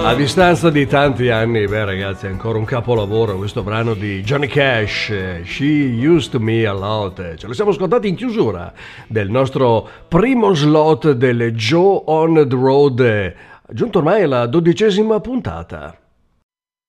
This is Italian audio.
A distanza di tanti anni, beh ragazzi, è ancora un capolavoro questo brano di Johnny Cash, She Used to Me a Lot. Ce lo siamo ascoltati in chiusura del nostro primo slot del Joe on the Road, giunto ormai alla 12ª puntata.